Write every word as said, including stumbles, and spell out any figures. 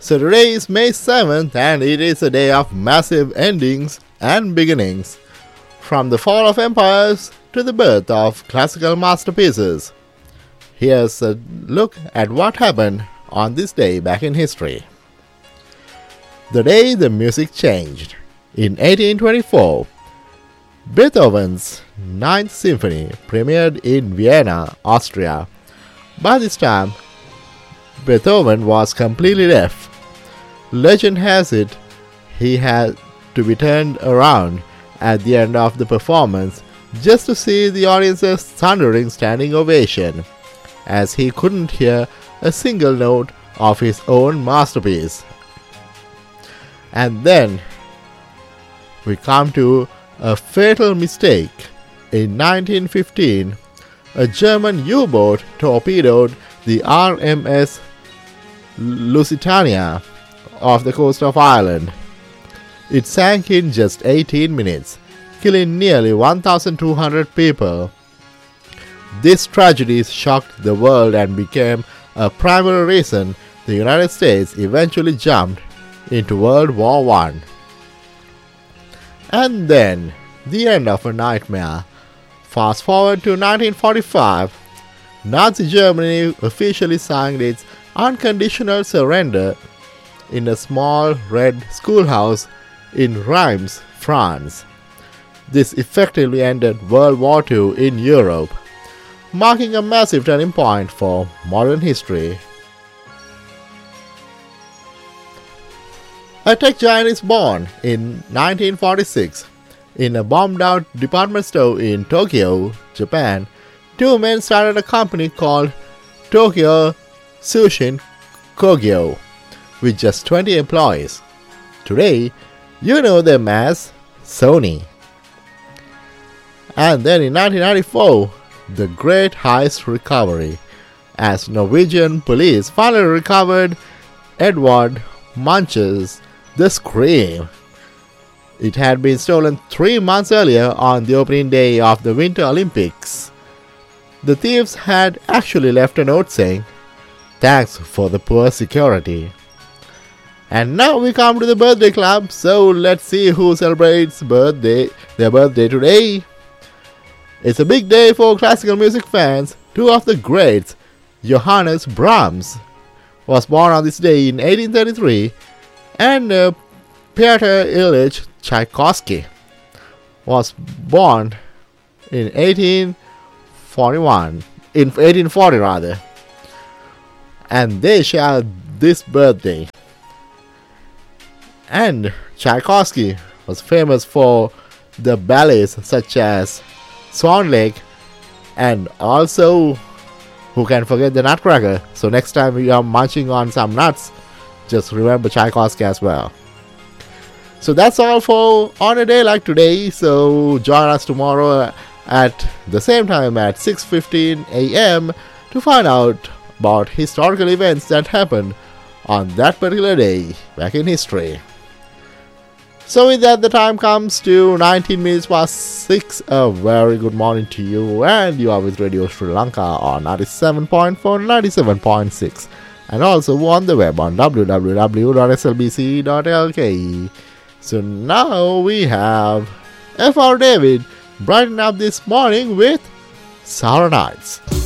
So today is May seventh and it is a day of massive endings and beginnings. From the fall of empires to the birth of classical masterpieces. Here's a look at what happened on this day back in history. The day the music changed. In eighteen twenty-four, Beethoven's Ninth Symphony premiered in Vienna, Austria. By this time, Beethoven was completely deaf. Legend has it he had to be turned around at the end of the performance just to see the audience's thundering standing ovation, as he couldn't hear a single note of his own masterpiece. And then we come to a fatal mistake. In nineteen fifteen, a German U-boat torpedoed the R M S Lusitania off the coast of Ireland. It sank in just eighteen minutes, killing nearly one thousand two hundred people. This tragedy shocked the world and became a primary reason the United States eventually jumped into World War One. And then, the end of a nightmare. Fast forward to nineteen forty-five, Nazi Germany officially signed its unconditional surrender in a small red schoolhouse in Reims, France. This effectively ended World War Two in Europe, marking a massive turning point for modern history. A tech giant is born in nineteen forty-six. In a bombed-out department store in Tokyo, Japan, two men started a company called Tokyo Tsushin Kogyo with just twenty employees. Today, you know them as Sony. And then in nineteen ninety-four, the Great Heist Recovery, as Norwegian police finally recovered Edvard Munch's The Scream. It had been stolen three months earlier on the opening day of the Winter Olympics. The thieves had actually left a note saying, "Thanks for the poor security." And now we come to the birthday club, so let's see who celebrates birthday, their birthday today. It's a big day for classical music fans. Two of the greats, Johannes Brahms, was born on this day in eighteen thirty-three, and uh, Pyotr Ilyich Tchaikovsky was born in eighteen forty-one, in eighteen forty rather, and they share this birthday. And Tchaikovsky was famous for the ballets such as Swan Lake, and also, who can forget the Nutcracker? So next time you are munching on some nuts, just remember Tchaikovsky as well. So that's all for on a day like today. So join us tomorrow at the same time at six fifteen a m to find out about historical events that happened on that particular day back in history. So with that, the time comes to nineteen minutes past six. A very good morning to you, and you are with Radio Sri Lanka on ninety-seven point four, ninety-seven point six, and also on the web on w w w dot s l b c dot l k. So now we have F R David brighten up this morning with Sour Nights.